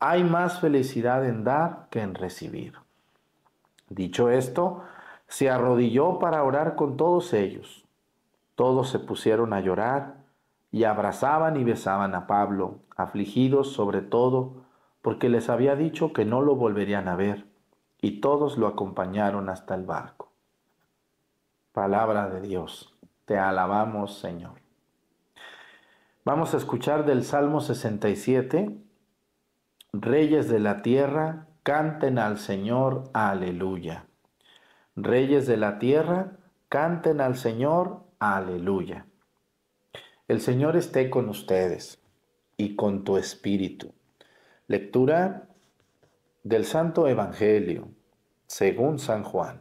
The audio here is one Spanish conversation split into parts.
Hay más felicidad en dar que en recibir. Dicho esto, se arrodilló para orar con todos ellos. Todos se pusieron a llorar y abrazaban y besaban a Pablo, afligidos sobre todo porque les había dicho que no lo volverían a ver, y todos lo acompañaron hasta el barco. Palabra de Dios, te alabamos, Señor. Vamos a escuchar del Salmo 67. Reyes de la tierra, canten al Señor, aleluya. Reyes de la tierra, canten al Señor, aleluya. El Señor esté con ustedes y con tu espíritu. Lectura del Santo Evangelio, según San Juan.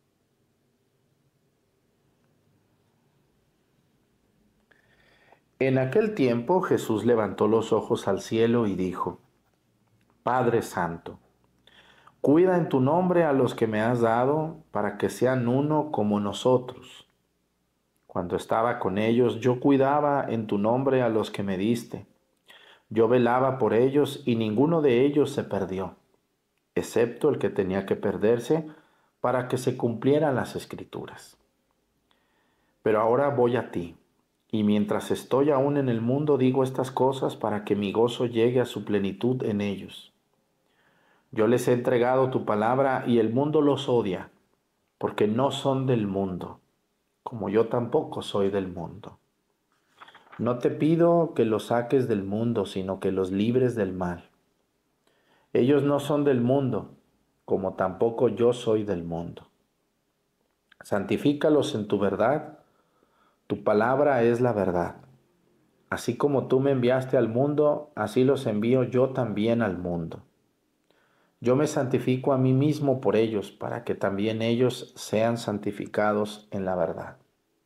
En aquel tiempo Jesús levantó los ojos al cielo y dijo: Padre Santo, cuida en tu nombre a los que me has dado, para que sean uno como nosotros. Cuando estaba con ellos, yo cuidaba en tu nombre a los que me diste. Yo velaba por ellos y ninguno de ellos se perdió, excepto el que tenía que perderse para que se cumplieran las Escrituras. Pero ahora voy a ti, y mientras estoy aún en el mundo digo estas cosas para que mi gozo llegue a su plenitud en ellos. Yo les he entregado tu palabra y el mundo los odia, porque no son del mundo, como yo tampoco soy del mundo. No te pido que los saques del mundo, sino que los libres del mal. Ellos no son del mundo, como tampoco yo soy del mundo. Santifícalos en tu verdad, tu palabra es la verdad. Así como tú me enviaste al mundo, así los envío yo también al mundo. Yo me santifico a mí mismo por ellos, para que también ellos sean santificados en la verdad.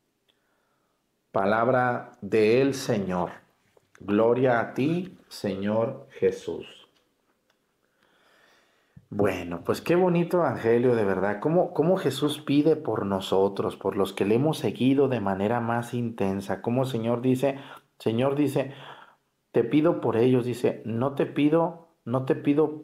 Palabra del Señor. Gloria a ti, Señor Jesús. Bueno, pues qué bonito evangelio, de verdad. Cómo Jesús pide por nosotros, por los que le hemos seguido de manera más intensa. Cómo Señor dice, te pido por ellos, dice, no te pido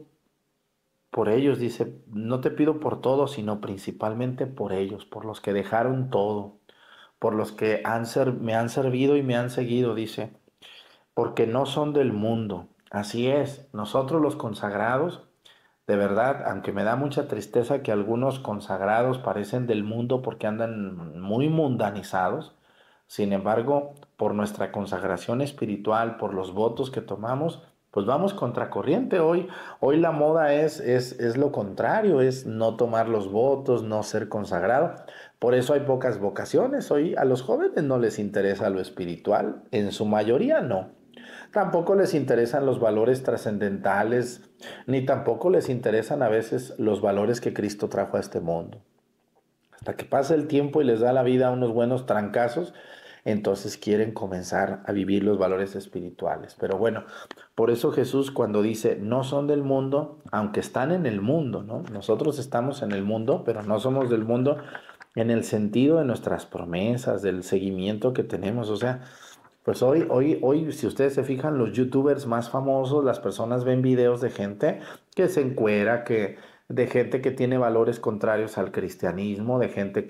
por ellos, dice, no te pido por todos, sino principalmente por ellos, por los que dejaron todo, por los que me han servido y me han seguido, dice, porque no son del mundo. Así es, nosotros los consagrados, de verdad, aunque me da mucha tristeza que algunos consagrados parecen del mundo porque andan muy mundanizados, sin embargo, por nuestra consagración espiritual, por los votos que tomamos, pues vamos contracorriente. Hoy la moda es lo contrario, es no tomar los votos, no ser consagrado. Por eso hay pocas vocaciones. Hoy a los jóvenes no les interesa lo espiritual, en su mayoría no. Tampoco les interesan los valores trascendentales, ni tampoco les interesan a veces los valores que Cristo trajo a este mundo. Hasta que pasa el tiempo y les da la vida unos buenos trancazos, entonces quieren comenzar a vivir los valores espirituales. Pero bueno, por eso Jesús cuando dice, no son del mundo, aunque están en el mundo, ¿no? Nosotros estamos en el mundo, pero no somos del mundo en el sentido de nuestras promesas, del seguimiento que tenemos. O sea, pues hoy, si ustedes se fijan, los youtubers más famosos, las personas ven videos de gente que se encuera, de gente que tiene valores contrarios al cristianismo, de gente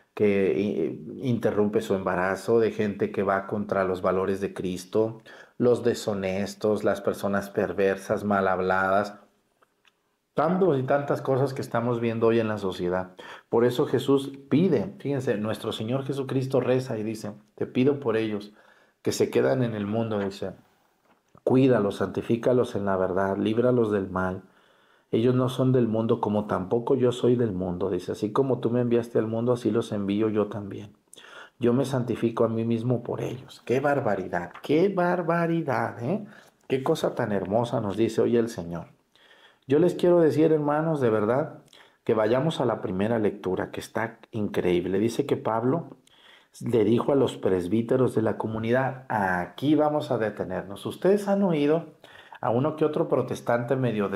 que interrumpe su embarazo, de gente que va contra los valores de Cristo, los deshonestos, las personas perversas, mal habladas. Tantos y tantas cosas que estamos viendo hoy en la sociedad. Por eso Jesús pide, fíjense, nuestro Señor Jesucristo reza y dice, te pido por ellos que se quedan en el mundo, dice, cuídalos, santifícalos en la verdad, líbralos del mal. Ellos no son del mundo como tampoco yo soy del mundo, dice, así como tú me enviaste al mundo, así los envío yo también. Yo me santifico a mí mismo por ellos. Qué barbaridad, ¿eh? Qué cosa tan hermosa nos dice hoy el Señor. Yo les quiero decir, hermanos, de verdad, que vayamos a la primera lectura, que está increíble. Dice que Pablo le dijo a los presbíteros de la comunidad, aquí vamos a detenernos. Ustedes han oído a uno que otro protestante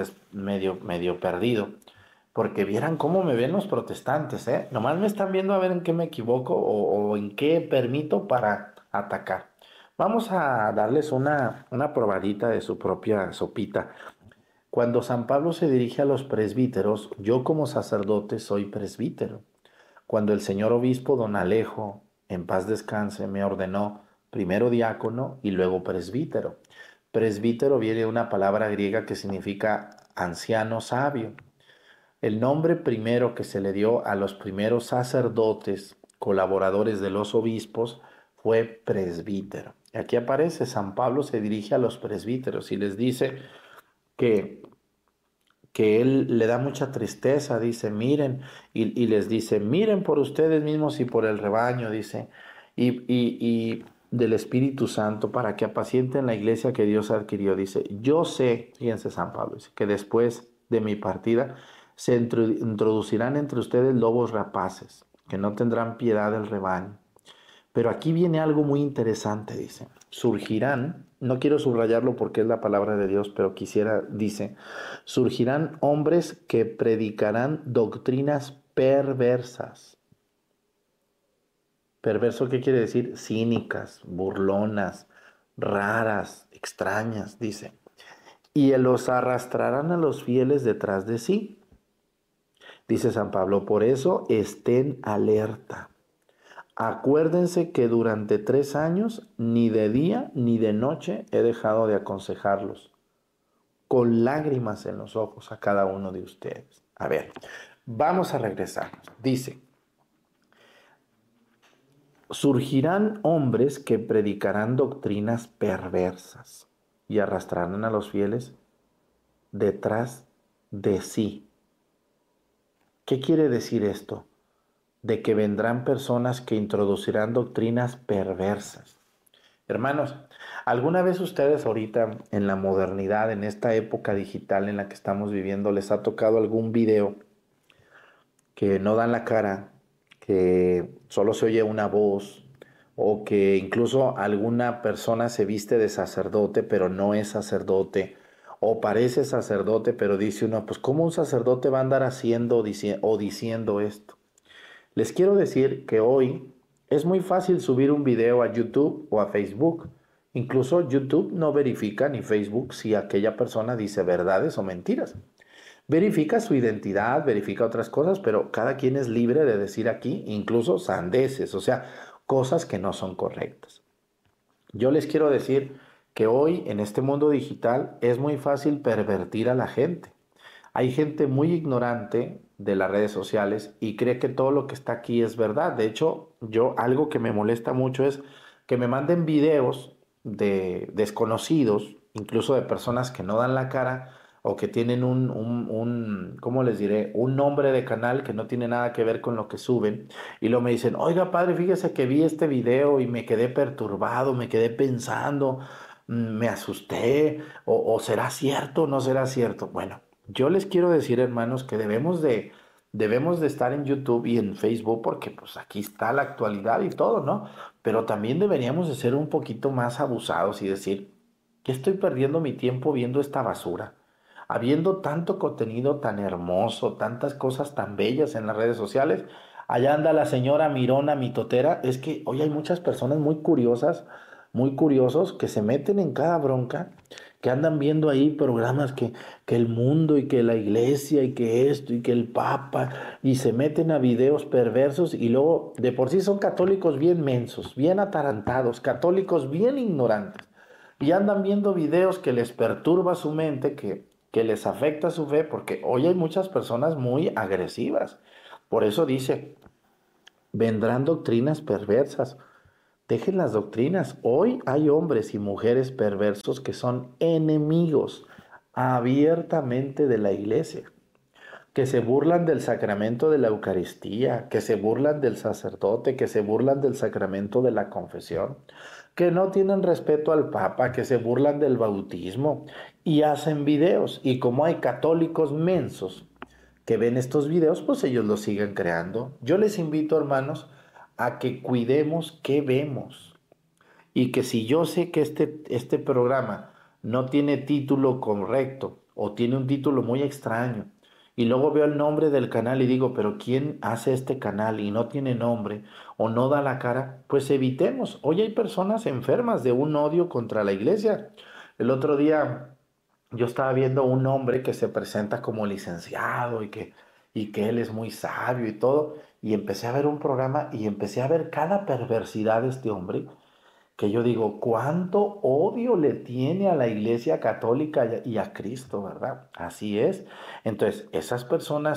medio perdido, porque vieran cómo me ven los protestantes, ¿eh? Nomás me están viendo a ver en qué me equivoco o en qué permito para atacar. Vamos a darles una probadita de su propia sopita. Cuando San Pablo se dirige a los presbíteros, yo como sacerdote soy presbítero. Cuando el señor obispo don Alejo, en paz descanse, me ordenó primero diácono y luego presbítero. Presbítero viene de una palabra griega que significa anciano sabio. El nombre primero que se le dio a los primeros sacerdotes, colaboradores de los obispos, fue presbítero. Aquí aparece, San Pablo se dirige a los presbíteros y les dice que, que él le da mucha tristeza, dice, miren, y les dice, miren por ustedes mismos y por el rebaño, dice, y del Espíritu Santo para que apacienten la iglesia que Dios adquirió. Dice, yo sé, fíjense San Pablo, dice, que después de mi partida se introducirán entre ustedes lobos rapaces, que no tendrán piedad del rebaño. Pero aquí viene algo muy interesante, dice. Surgirán, no quiero subrayarlo porque es la palabra de Dios, pero quisiera, dice, surgirán hombres que predicarán doctrinas perversas. ¿Perverso qué quiere decir? Cínicas, burlonas, raras, extrañas, dice. Y los arrastrarán a los fieles detrás de sí. Dice San Pablo, por eso estén alerta. Acuérdense que durante 3 años, ni de día ni de noche, he dejado de aconsejarlos, con lágrimas en los ojos a cada uno de ustedes. A ver, vamos a regresarnos. Dice, surgirán hombres que predicarán doctrinas perversas y arrastrarán a los fieles detrás de sí. ¿Qué quiere decir esto? De que vendrán personas que introducirán doctrinas perversas. Hermanos, ¿alguna vez ustedes ahorita en la modernidad, en esta época digital en la que estamos viviendo, les ha tocado algún video que no dan la cara, que solo se oye una voz, o que incluso alguna persona se viste de sacerdote pero no es sacerdote, o parece sacerdote pero dice uno, pues ¿cómo un sacerdote va a andar haciendo o diciendo esto? Les quiero decir que hoy es muy fácil subir un video a YouTube o a Facebook. Incluso YouTube no verifica ni Facebook si aquella persona dice verdades o mentiras. Verifica su identidad, verifica otras cosas, pero cada quien es libre de decir aquí incluso sandeces, o sea, cosas que no son correctas. Yo les quiero decir que hoy en este mundo digital es muy fácil pervertir a la gente. Hay gente muy ignorante de las redes sociales y cree que todo lo que está aquí es verdad. De hecho, yo algo que me molesta mucho es que me manden videos de desconocidos, incluso de personas que no dan la cara o que tienen ¿cómo les diré? Un nombre de canal que no tiene nada que ver con lo que suben. Y luego me dicen, oiga padre, fíjese que vi este video y me quedé perturbado, me quedé pensando, me asusté, o será cierto o no será cierto. Bueno. Yo les quiero decir, hermanos, que debemos de estar en YouTube y en Facebook porque pues aquí está la actualidad y todo, ¿no? Pero también deberíamos de ser un poquito más abusados y decir, ¿qué estoy perdiendo mi tiempo viendo esta basura? Habiendo tanto contenido tan hermoso, tantas cosas tan bellas en las redes sociales, allá anda la señora Mirona Mitotera. Es que hoy hay muchas personas muy curiosas, muy curiosos que se meten en cada bronca, que andan viendo ahí programas que el mundo y que la iglesia y que esto y que el papa y se meten a videos perversos y luego de por sí son católicos bien mensos, bien atarantados, católicos bien ignorantes y andan viendo videos que les perturba su mente, que les afecta su fe, porque hoy hay muchas personas muy agresivas. Por eso dice, vendrán doctrinas perversas. Dejen las doctrinas. Hoy hay hombres y mujeres perversos que son enemigos abiertamente de la iglesia, que se burlan del sacramento de la Eucaristía, que se burlan del sacerdote, que se burlan del sacramento de la confesión, que no tienen respeto al Papa, que se burlan del bautismo y hacen videos. Y como hay católicos mensos que ven estos videos, pues ellos los siguen creando. Yo les invito, hermanos, a que cuidemos qué vemos. Y que si yo sé que este programa no tiene título correcto o tiene un título muy extraño, y luego veo el nombre del canal y digo, pero ¿quién hace este canal y no tiene nombre o no da la cara? Pues evitemos. Hoy hay personas enfermas de un odio contra la iglesia. El otro día yo estaba viendo un hombre que se presenta como licenciado y que él es muy sabio y todo, y empecé a ver un programa y empecé a ver cada perversidad de este hombre, que yo digo, cuánto odio le tiene a la Iglesia Católica y a Cristo, ¿verdad? Así es. Entonces, esas personas